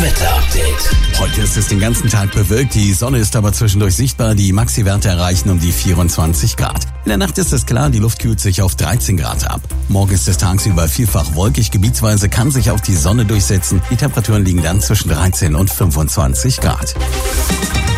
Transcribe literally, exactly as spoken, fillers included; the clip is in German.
Wetter-Update. Heute ist es den ganzen Tag bewölkt, die Sonne ist aber zwischendurch sichtbar, die Maxi-Werte erreichen um die vierundzwanzig Grad. In der Nacht ist es klar, die Luft kühlt sich auf dreizehn Grad ab. Morgen ist es tagsüber vielfach wolkig, gebietsweise kann sich auch die Sonne durchsetzen. Die Temperaturen liegen dann zwischen dreizehn und fünfundzwanzig Grad.